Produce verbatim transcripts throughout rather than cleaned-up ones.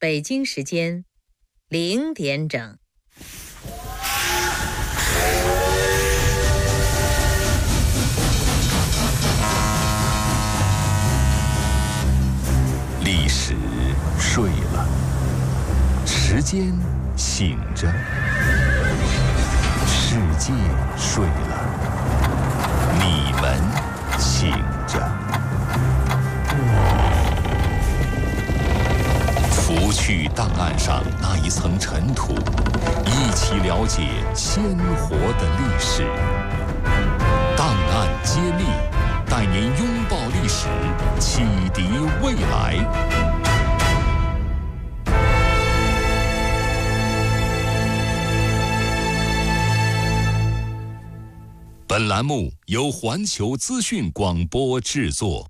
北京时间零点整。 历史睡了，时间醒着，世界睡了，你们醒着。拂去档案上那一层尘土，一起了解鲜活的历史。档案揭秘，带您拥抱历史，启迪未来。本栏目由环球资讯广播制作。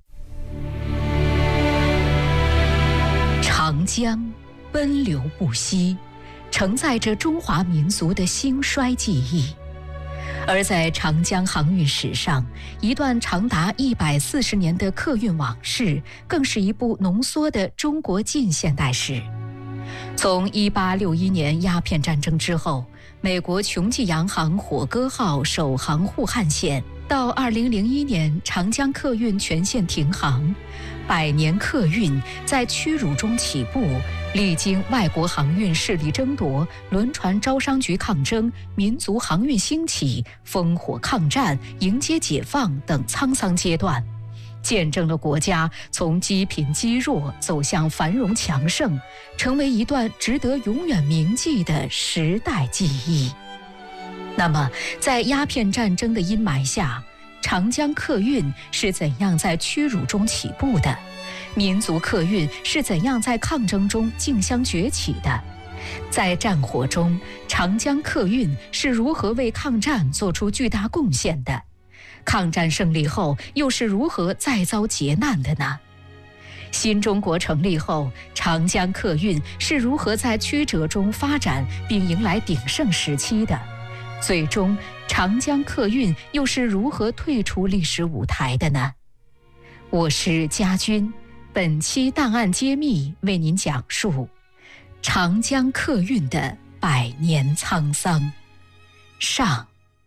长江奔流不息，承载着中华民族的兴衰记忆。而在长江航运史上，一段长达一百四十年的客运往事，更是一部浓缩的中国近现代史。从一八六一年鸦片战争之后，美国琼记洋行火歌号首航沪汉线，到二零零一年长江客运全线停航，百年客运在屈辱中起步，历经外国航运势力争夺、轮船招商局抗争、民族航运兴起、烽火抗战、迎接解放等沧桑阶段，见证了国家从积贫积弱走向繁荣强盛，成为一段值得永远铭记的时代记忆。那么，在鸦片战争的阴霾下，长江客运是怎样在屈辱中起步的？民族客运是怎样在抗争中竞相崛起的？在战火中，长江客运是如何为抗战做出巨大贡献的？抗战胜利后，又是如何再遭劫难的呢？新中国成立后，长江客运是如何在曲折中发展并迎来鼎盛时期的？最终，长江客运又是如何退出历史舞台的呢？我是家军，本期档案揭秘为您讲述长江客运的百年沧桑。上，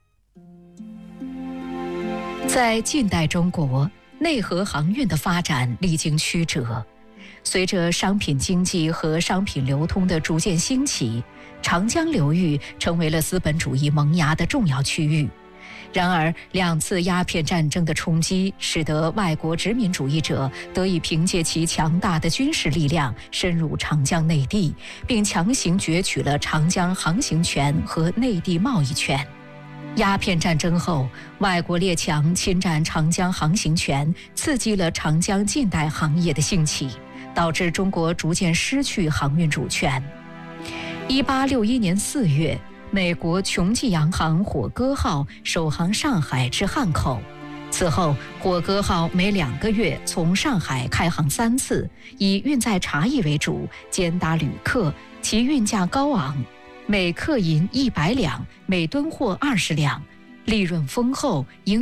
在近代中国，内河航运的发展历经曲折。随着商品经济和商品流通的逐渐兴起，长江流域成为了资本主义萌芽的重要区域。然而，两次鸦片战争的冲击，使得外国殖民主义者得以凭借其强大的军事力量深入长江内地，并强行攫取了长江航行权和内地贸易权。鸦片战争后，外国列强侵占长江航行权，刺激了长江近代行业的兴起，导致中国逐渐失去航运主权。一八六一年四月，美国琼记洋行火歌号首航上海至汉口。此后，火歌号每两个月从上海开航三次，以运载茶叶为主，兼搭旅客，其运价高昂，每客银一百两，每吨货二十两，利润丰厚，营